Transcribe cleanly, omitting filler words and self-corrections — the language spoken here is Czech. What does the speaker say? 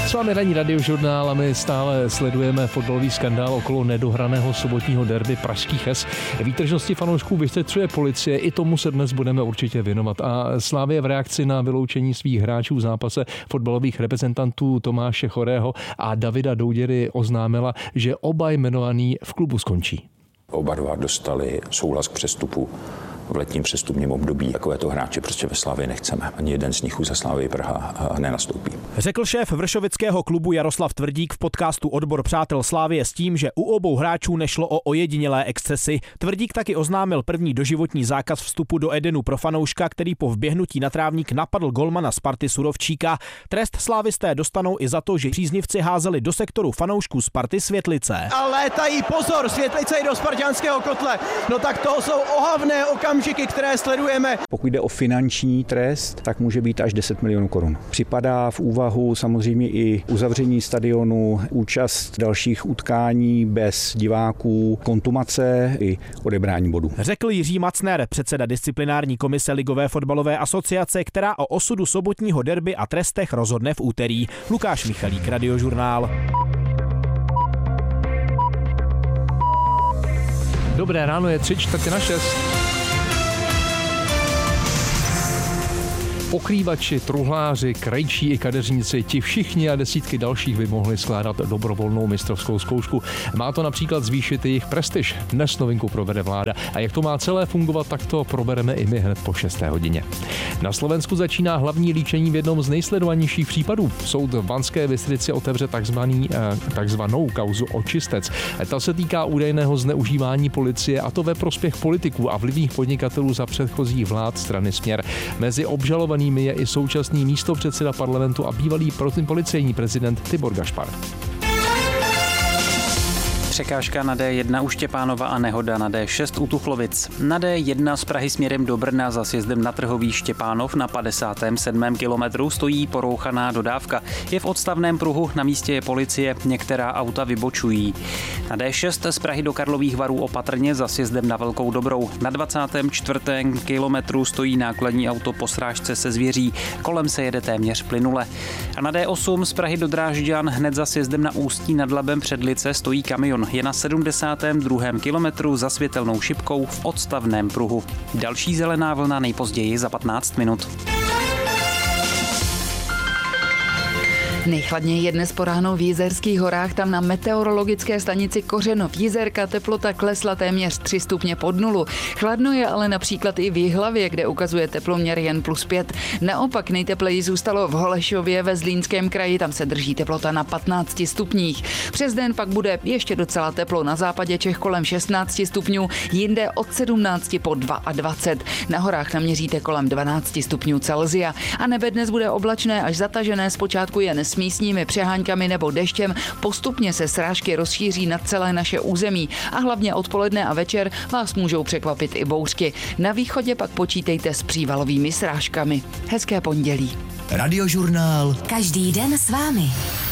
S vámi ranní Radiožurnál a my stále sledujeme fotbalový skandál okolo nedohraného sobotního derby pražských S. Výtržnosti fanoušků vyšetřuje policie, i tomu se dnes budeme určitě věnovat. A Slavia v reakci na vyloučení svých hráčů v zápase fotbalových reprezentantů Tomáše Chorého a Davida Douděry oznámila, že oba jmenovaní v klubu skončí. Oba dva dostali souhlas k přestupu v letním přestupním období. Takovéto hráče prostě ve Slavii nechceme. Ani jeden z nich už za Slavii Praha nenastoupí. Řekl šéf vršovického klubu Jaroslav Tvrdík v podcastu Odbor přátel Slavie s tím, že u obou hráčů nešlo o ojedinělé excesy. Tvrdík taky oznámil první doživotní zákaz vstupu do Edenu pro fanouška, který po vběhnutí na trávník napadl golmana Sparty Surovčíka. Trest slávisté dostanou i za to, že příznivci házeli do sektoru fanoušků Sparty světlice. A létají, pozor, světlice i do spartanského kotle. No tak to jsou ohavné okamžiky, které sledujeme. Pokud jde o finanční trest, tak může být až 10 milionů korun. Připadá v úvahu samozřejmě i uzavření stadionu, účast dalších utkání bez diváků, kontumace i odebrání bodů. Řekl Jiří Macner, předseda disciplinární komise Ligové fotbalové asociace, která o osudu sobotního derby a trestech rozhodne v úterý. Lukáš Michalík, Radiožurnál. Dobré ráno, je 5:45. Pokrývači, truhláři, krajčí i kadeřníci, ti všichni a desítky dalších by mohli skládat dobrovolnou mistrovskou zkoušku. Má to například zvýšit jejich prestiž. Dnes novinku provede vláda. A jak to má celé fungovat, tak to probereme i my hned po 6. hodině. Na Slovensku začíná hlavní líčení v jednom z nejsledovanějších případů. Soud v Banské Bystrici otevře takzvanou kauzu Očistec. Ta se týká údajného zneužívání policie, a to ve prospěch politiků a vlivných podnikatelů za předchozích vlád strany Směr. Mezi obžalovanými je i současný místopředseda parlamentu a bývalý policejní prezident Tibor Gašpar. Překážka na D1 u Štěpánova a nehoda na D6 u Tuchlovic. Na D1 z Prahy směrem do Brna za sjezdem na Trhový Štěpánov na 57. kilometru stojí porouchaná dodávka. Je v odstavném pruhu, na místě je policie, některá auta vybočují. Na D6 z Prahy do Karlových Varů opatrně za sjezdem na Velkou Dobrou. Na 24. kilometru stojí nákladní auto po srážce se zvěří. Kolem se jede téměř plynule. A na D8 z Prahy do Drážďan hned za sjezdem na Ústí nad Labem Předlice stojí kamion. Je na 72. kilometru za světelnou šipkou v odstavném pruhu. Další zelená vlna nejpozději za 15 minut. Nejchladněji je dnes po ránu v Jizerských horách, tam na meteorologické stanici Kořenov Jizerka teplota klesla téměř 3 stupně pod nulu. Chladno je ale například i v Jihlavě, kde ukazuje teploměr jen +5. Naopak nejtepleji zůstalo v Holešově ve Zlínském kraji, tam se drží teplota na 15 stupních. Přes den pak bude ještě docela teplo, na západě Čech kolem 16 stupňů, jinde od 17 po 22. Na horách naměříte kolem 12 stupňů Celsia. A nebe dnes bude oblačné až zatažené, zpočátku jen s místními přeháňkami nebo deštěm, postupně se srážky rozšíří nad celé naše území a hlavně odpoledne a večer vás můžou překvapit i bouřky. Na východě pak počítejte s přívalovými srážkami. Hezké pondělí. Radiožurnál. Každý den s vámi.